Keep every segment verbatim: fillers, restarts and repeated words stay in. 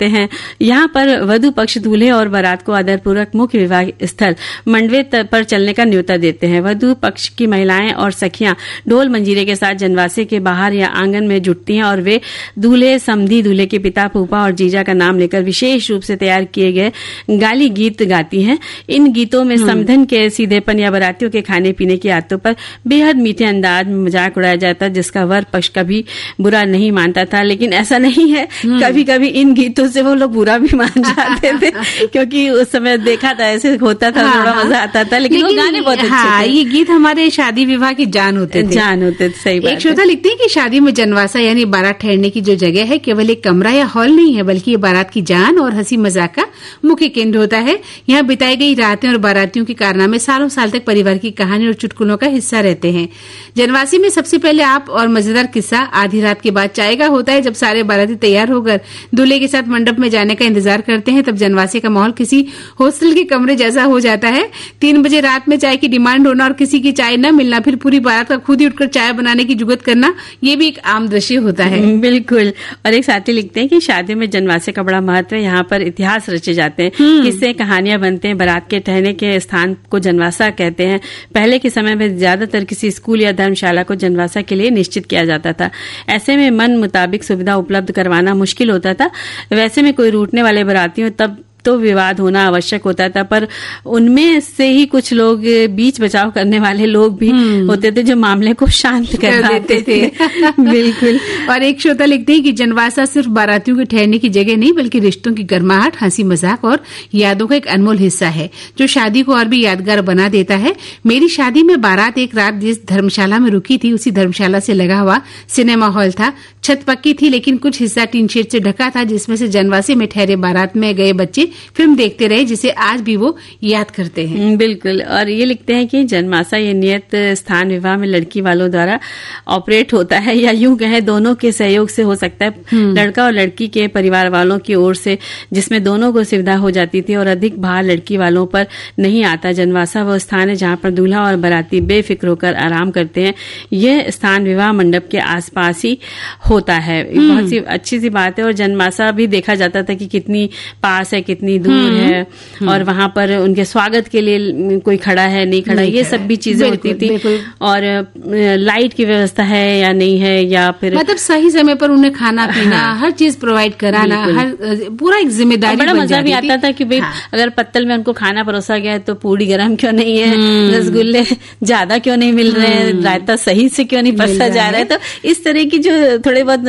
देते हैं। यहाँ पर वधु पक्ष दूल्हे और बारात को आदरपूर्वक मुख्य विवाह स्थल मंडवे पर चलने का न्योता देते हैं। वधु पक्ष की महिलाएं और सखियां ढोल मंजीरे के साथ जनवासे के बाहर या आंगन में जुटती हैं और वे दूल्हे, समधी, दूल्हे के पिता, फूफा और जीजा का नाम लेकर विशेष रूप से तैयार किए गए गाली गीत गाती हैं। इन गीतों में समधन के सीधेपन या बारातियों के खाने पीने की आदतों पर बेहद मीठे अंदाज में मजाक उड़ाया जाता है, जिसका वर पक्ष कभी बुरा नहीं मानता था। लेकिन ऐसा नहीं है, कभी कभी इन गीतों से वो लोग बुरा भी मान जाते थे, क्योंकि उस समय देखा था ऐसे होता था, हाँ, थोड़ा मजा आता था। लेकिन, लेकिन वो गाने बहुत अच्छे हाँ, थे। ये गीत हमारे शादी विवाह की जान होते थे जान होते थे सही बात। एक श्रोता लिखते हैं कि शादी में जनवासा यानी बारात ठहरने की जो जगह है केवल एक कमरा या हॉल नहीं है, बल्कि ये बारात की जान और हंसी मजाक का मुख्य केंद्र होता है। यहाँ बिताई गई रातें और बारातियों के कारनामे सालों साल तक परिवार की कहानी और चुटकुलों का हिस्सा रहते हैं। जनवासी में सबसे पहले आप और मजेदार किस्सा आधी रात के बाद चाय का होता है। जब सारे बाराती तैयार होकर दूल्हे के साथ मंडप में जाने का इंतजार करते हैं, तब जनवासी का माहौल किसी हॉस्टल के कमरे जैसा हो जाता है। तीन बजे रात में चाय की डिमांड होना और किसी की चाय न मिलना, फिर पूरी बारात का खुद ही उठकर चाय बनाने की जुगत करना, ये भी एक आम दृश्य होता है। बिल्कुल। और एक साथी लिखते हैं कि शादी में जनवासे का बड़ा महत्व है। यहाँ पर इतिहास रचे जाते हैं, किस्से कहानियां बनते हैं। बारात के ठहरने के स्थान को जनवासा कहते हैं। पहले के समय में ज्यादातर किसी स्कूल या धर्मशाला को जनवासा के लिए निश्चित किया जाता था। ऐसे में मन मुताबिक सुविधा उपलब्ध करवाना मुश्किल होता था। वैसे में कोई रूठने वाले बारातियों तब तो विवाद होना आवश्यक होता था, पर उनमें से ही कुछ लोग बीच बचाव करने वाले लोग भी होते थे जो मामले को शांत कर देते थे। बिल्कुल। और एक श्रोता लिखते हैं कि जनवासा सिर्फ बारातियों के ठहरने की जगह नहीं, बल्कि रिश्तों की गर्माहट, हंसी मजाक और यादों का एक अनमोल हिस्सा है, जो शादी को और भी यादगार बना देता है। मेरी शादी में बारात एक रात जिस धर्मशाला में रुकी थी, उसी धर्मशाला से लगा हुआ सिनेमा हॉल था। छत पक्की थी, लेकिन कुछ हिस्सा टीन शेड से ढका था, जिसमें से जनवासे में ठहरे बारात में गए बच्चे फिल्म देखते रहे, जिसे आज भी वो याद करते हैं। बिल्कुल। और ये लिखते हैं कि जनमासा ये नियत स्थान विवाह में लड़की वालों द्वारा ऑपरेट होता है, या यूं कहें दोनों के सहयोग से हो सकता है। लड़का और लड़की के परिवार वालों की ओर से, जिसमें दोनों को सुविधा हो जाती थी और अधिक भार लड़की वालों पर नहीं आता। जनवासा वो स्थान है जहाँ पर दूल्हा और बाराती बेफिक्र होकर आराम करते हैं। यह स्थान विवाह मंडप के आसपास ही होता है। बहुत सी अच्छी सी बात है। और जनमासा भी देखा जाता था कि कितनी पास है, कितनी दूर है, और वहां पर उनके स्वागत के लिए कोई खड़ा है, नहीं खड़ा, ये सब भी चीजें होती थी। और लाइट की व्यवस्था है या नहीं है, या फिर मतलब सही समय पर उन्हें खाना पीना, हाँ, हर चीज प्रोवाइड कराना, हर पूरा एक जिम्मेदारी। बड़ा मजा भी आता था कि भाई, हाँ, अगर पत्तल में उनको खाना परोसा गया है तो पूरी गर्म क्यों नहीं है, रसगुल्ले ज्यादा क्यों नहीं मिल रहे हैं, रायता सही से क्यों नहीं परोसा जा रहा है। तो इस तरह की जो थोड़े बहुत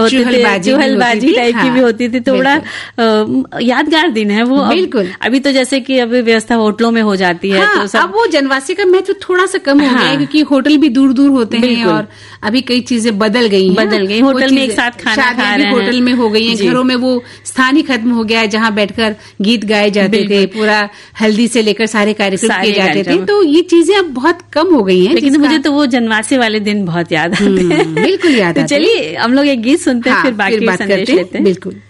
चुहलबाजी टाइप की भी होती थी, तो बड़ा यादगार दिन है वो। बिल्कुल। अभी तो जैसे कि अभी व्यवस्था होटलों में हो जाती है, हाँ, तो सब... अब वो जनवासी का महत्व थोड़ा सा कम हो गया है, क्योंकि होटल भी दूर दूर होते हैं और अभी कई चीजें बदल गई हैं। बदल गई। होटल में एक साथ खाना खा रहे हैं, होटल में हो गई हैं। घरों में वो स्थान ही खत्म हो गया है जहाँ बैठकर गीत गाए जाते थे, पूरा हल्दी से लेकर सारे कार्यक्रम किए जाते थे। तो ये चीजें अब बहुत कम हो गई हैं। लेकिन मुझे तो वो जनवासी वाले दिन बहुत याद आते हैं। बिल्कुल याद आते हैं। चलिए हम लोग एक गीत सुनते हैं, फिर बाकी संदेश लेते हैं। बिल्कुल।